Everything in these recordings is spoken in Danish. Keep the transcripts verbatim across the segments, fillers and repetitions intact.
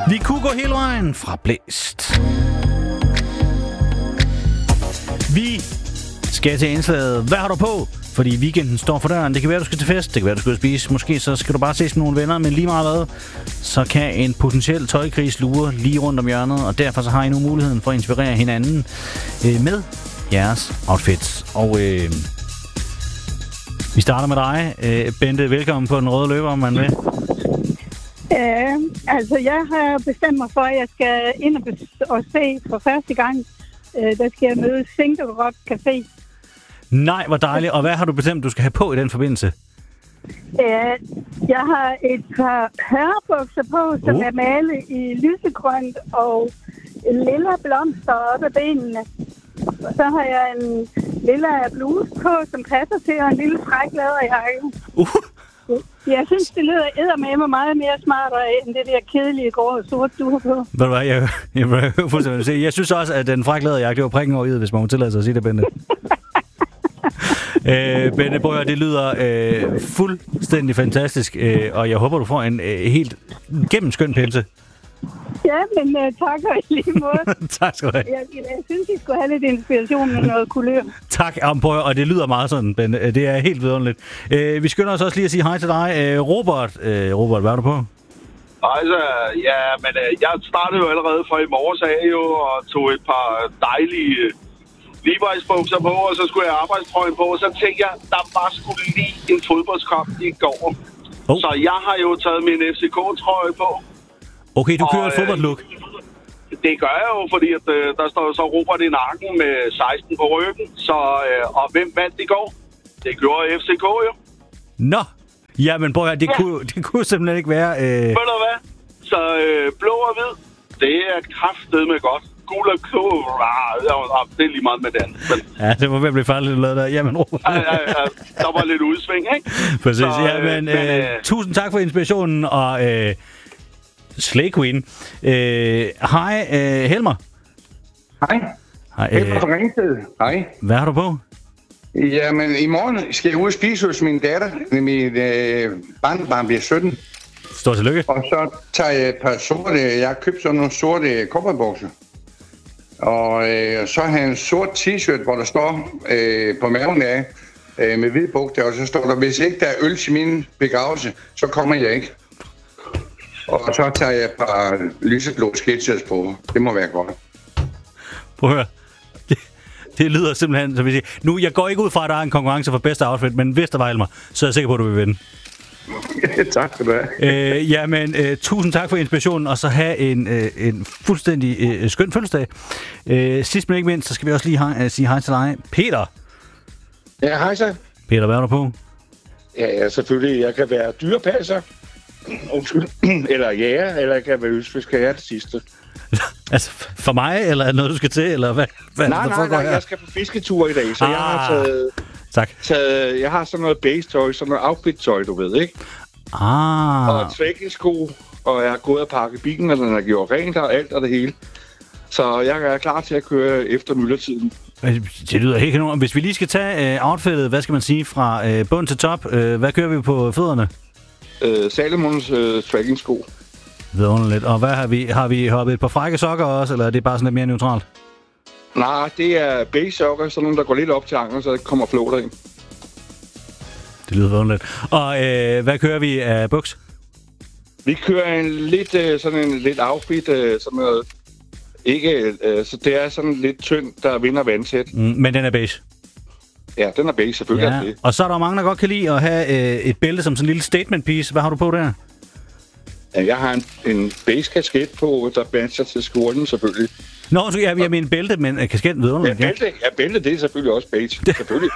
Vi kunne gå hele vejen fra Blæst. Vi skal til indslaget. Hvad har du på? Fordi weekenden står for døren. Det kan være, du skal til fest. Det kan være, du skal spise. Måske så skal du bare ses med nogle venner. Men lige meget hvad, så kan en potentiel tøjkris lure lige rundt om hjørnet. Og derfor så har I nu muligheden for at inspirere hinanden øh, med jeres outfits. Og øh, vi starter med dig. Øh, Bente, velkommen på den røde løber, om man vil. Øh, altså, jeg har bestemt mig for, at jeg skal ind og, og se for første gang. Øh, der skal jeg møde Single Rock Café. Nej, hvor dejligt. Og hvad har du bestemt, du skal have på i den forbindelse? Øh, jeg har et par herrebukser på, som uh. er malet i lysegrønt og lilla blomster op ad benene. Og så har jeg en lilla bluse på, som passer til, og en lille fræk læderjakke. Uh. Jeg synes, det lyder eddermame meget mere smartere end det der kedelige grå og sort, du har på. Ved du hvad, jeg, jeg, jeg, jeg, jeg, jeg synes også, at den fræk læderjakke, det var prikken over i, hvis man må tillade sig at sige det, Bente. øh, Bente, prøv at høre, det lyder øh, fuldstændig fantastisk, øh, og jeg håber, du får en øh, helt gennemskøn pinse. Ja, men uh, tak og i lige måde. Tak skal du have. Jeg, jeg synes, I skulle have lidt inspiration med noget kulør. Tak, og det lyder meget sådan, Bente. Det er helt vidunderligt. Øh, vi skynder os også lige at sige hej til dig. Øh, Robert, øh, Robert, hvad er du på? Hej så, ja, men øh, jeg startede jo allerede fra i morges af jo, og tog et par dejlige øh, Levi's-bukser på, og så skulle jeg arbejdstrøjen på, og så tænkte jeg, der var sgu lige en fodboldskamp i går. Oh. Så jeg har jo taget min F C K-trøje på. Okay, du kører og, et fodboldlook. Øh, det gør jeg jo, fordi at, øh, der står så Robert i nakken med seksten på ryggen. Så, øh, og hvem vandt i går? Det gjorde F C K jo. Nå, jamen prøv at det, ja. kunne, det kunne simpelthen ikke være... Øh... Ved du hvad? Så øh, blå og hvid, det er kraftedeme godt. Gul og klå, det er lige meget med den. Men... Ja, det må være blive farligt at lade der. Jamen, Robert. Ja, ja, ja, der var lidt udsving, ikke? Præcis, så, ja, men, øh, men øh... tusind tak for inspirationen, og... Øh... Slay Queen. Øh, hej, øh, Helmer. Hej. Hej. Helmer fra Ringsted. Hej. Hvad har du på? Jamen, i morgen skal jeg ud og spise hos min datter. Min øh, barnebarn bliver sytten. Stort tillykke. Og så tager jeg et par sorte... Jeg har købt sådan nogle sorte cowboybukser. Og øh, så har jeg en sort t-shirt, hvor der står øh, på maven af øh, med hvide bukter. Og så står der, hvis ikke der er øl til min begravelse, så kommer jeg ikke. Og så tager jeg et par lyseblå sketchers på. Det må være godt. Prøv at høre. Det, det lyder simpelthen, som vi siger. Nu, jeg går ikke ud fra, at der er en konkurrence for bedste outfit, men hvis der var Elmer, så er jeg sikker på, at du vil vinde. Tak skal du have. Øh, jamen, øh, tusind tak for inspirationen, og så have en, øh, en fuldstændig øh, skøn fødselsdag. Øh, sidst men ikke mindst, så skal vi også lige hej, øh, sige hej til dig. Peter. Ja, hej så. Peter, hvad er du på? Ja, ja, selvfølgelig. Jeg kan være dyrepasser. Undskyld. Eller jæger, eller jeg kan være østfisker. Jeg er det sidste. Altså, for mig, eller er noget, du skal til, eller hvad? hvad nej, nej, nej, jeg skal på fisketur i dag, så ah, jeg har taget... Tak. taget jeg har sådan noget base-tøj, sådan noget outfit-tøj, du ved, ikke? Ah. Og trekking-sko, og jeg har gået og pakket bilen, og den har gjort rent og alt og det hele. Så jeg er klar til at køre efter myldretiden. Det lyder helt kanon. Hvis vi lige skal tage uh, outfittet, hvad skal man sige, fra uh, bund til top, uh, hvad kører vi på fødderne? Uh, Salomons uh, trekking-sko. Vidunderligt. Og hvad har vi? Har vi hoppet et par frække sokker også, eller er det bare sådan lidt mere neutralt? Nej, det er beige sokker, sådan nogle, der går lidt op til anklen, så der kommer floater ind. Det lyder vidunderligt. Og øh, hvad kører vi af buks? Vi kører en lidt, øh, sådan en lidt outfit, øh, sådan noget, ikke, øh, så det er sådan lidt tynd, der vinder vandtæt. Mm, men den er beige? Ja, den er beige, selvfølgelig. Ja. Det. Og så er der mange, der godt kan lide at have øh, et bælte som sådan en lille statement piece. Hvad har du på der? Ja, jeg har en, en beige kasket på, der matcher til skjorten selvfølgelig. Nå, så jeg, jeg mener bælte, men uh, kasketten vidunderligt. Ja, bælte, ja, bælte, det er selvfølgelig også beige. Selvfølgelig.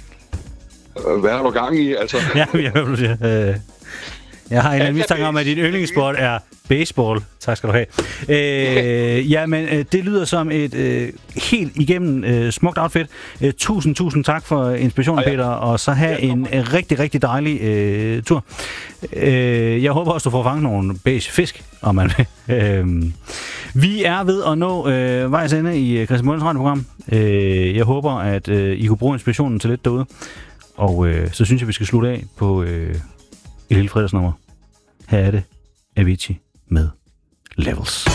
Hvad har du gang i, altså? Ja, jeg hører, du siger. Øh, jeg har en ja, mistanke om, at din yndlingssport er baseball. Tak skal du have. Øh, ja, men øh, det lyder som et øh, helt igennem øh, smukt outfit. Øh, tusind, tusind tak for inspirationen, ja, ja. Peter. Og så have en øh, rigtig, rigtig dejlig øh, tur. Øh, jeg håber også, du får fanget nogle beige fisk, om man vil. Øh, vi er ved at nå øh, vejs ende i Christian Møllens radioprogram. Øh, jeg håber, at øh, I kunne bruge inspirationen til lidt derude. Og øh, så synes jeg, vi skal slutte af på øh, et lille fredagsnummer. Her er det Avicii med Levels.